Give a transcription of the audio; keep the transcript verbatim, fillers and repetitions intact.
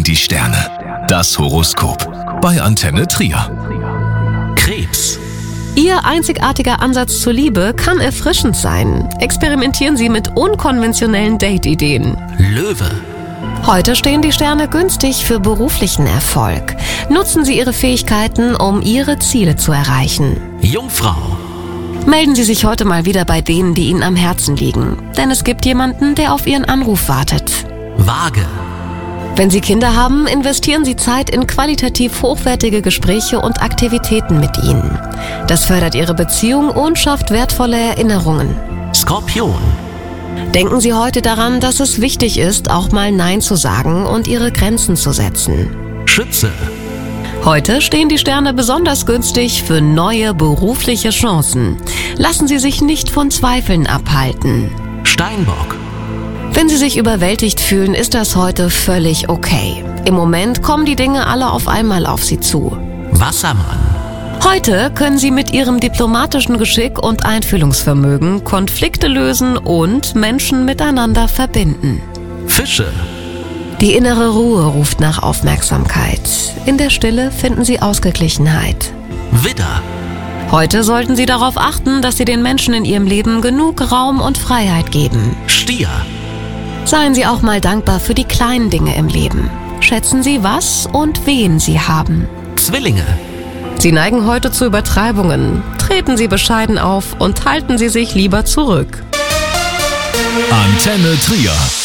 sagen die Sterne. Das Horoskop bei Antenne Trier. Krebs. Ihr einzigartiger Ansatz zur Liebe kann erfrischend sein. Experimentieren Sie mit unkonventionellen Date-Ideen. Löwe. Heute stehen die Sterne günstig für beruflichen Erfolg. Nutzen Sie Ihre Fähigkeiten, um Ihre Ziele zu erreichen. Jungfrau. Melden Sie sich heute mal wieder bei denen, die Ihnen am Herzen liegen. Denn es gibt jemanden, der auf Ihren Anruf wartet. Waage. Wenn Sie Kinder haben, investieren Sie Zeit in qualitativ hochwertige Gespräche und Aktivitäten mit ihnen. Das fördert Ihre Beziehung und schafft wertvolle Erinnerungen. Skorpion. Denken Sie heute daran, dass es wichtig ist, auch mal Nein zu sagen und Ihre Grenzen zu setzen. Schütze. Heute stehen die Sterne besonders günstig für neue berufliche Chancen. Lassen Sie sich nicht von Zweifeln abhalten. Steinbock. Wenn Sie sich überwältigt fühlen, ist das heute völlig okay. Im Moment kommen die Dinge alle auf einmal auf Sie zu. Wassermann. Heute können Sie mit Ihrem diplomatischen Geschick und Einfühlungsvermögen Konflikte lösen und Menschen miteinander verbinden. Fische. Die innere Ruhe ruft nach Aufmerksamkeit. In der Stille finden Sie Ausgeglichenheit. Widder. Heute sollten Sie darauf achten, dass Sie den Menschen in Ihrem Leben genug Raum und Freiheit geben. Stier. Seien Sie auch mal dankbar für die kleinen Dinge im Leben. Schätzen Sie, was und wen Sie haben. Zwillinge. Sie neigen heute zu Übertreibungen. Treten Sie bescheiden auf und halten Sie sich lieber zurück. Antenne Trier.